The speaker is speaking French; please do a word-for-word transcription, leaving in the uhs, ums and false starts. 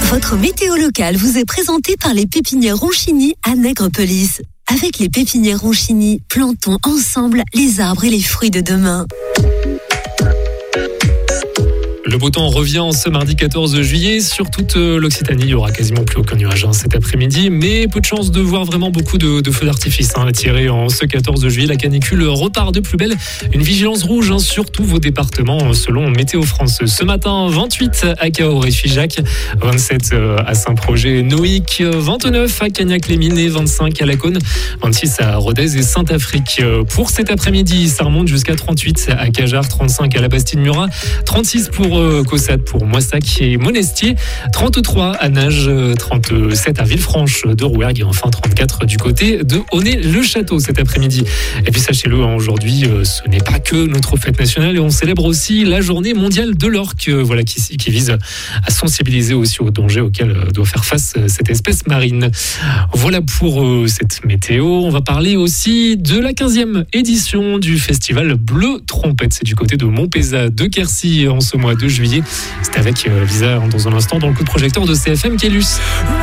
Votre météo locale vous est présentée par les pépinières Ronchini à Nègrepelisse. Avec les pépinières Ronchini, plantons ensemble les arbres et les fruits de demain. Le beau temps revient ce mardi quatorze juillet. Sur toute l'Occitanie, il n'y aura quasiment plus aucun nuage hein, cet après-midi. Mais peu de chance de voir vraiment beaucoup de, de feux d'artifice hein, tirés en ce quatorze juillet. La canicule repart de plus belle. Une vigilance rouge hein, sur tous vos départements selon Météo France. Ce matin, vingt-huit à Cahors et Figeac, vingt-sept à Saint-Projet-Noïc, vingt-neuf à Cagnac-les-Mines et vingt-cinq à Laconne, vingt-six à Rodez et Saint-Afrique. Pour cet après-midi, ça remonte jusqu'à trente-huit à Cajar, trente-cinq à la Bastide-Murat, trente-six pour Caussade, pour Moissac et Monestier, trente-trois à Nages, trente-sept à Villefranche de Rouergue et enfin trente-quatre du côté de Honnay-le-Château cet après-midi. Et puis sachez-le, aujourd'hui, ce n'est pas que notre fête nationale et on célèbre aussi la journée mondiale de l'orque, voilà, qui, qui vise à sensibiliser aussi aux dangers auxquels doit faire face cette espèce marine. Voilà pour cette météo. On va parler aussi de la quinzième édition du festival Bleu Trompette. C'est du côté de Montpezat de Quercy en ce mois de juillet. C'est avec Lisa dans un instant dans le coup de projecteur de C F M Kélus.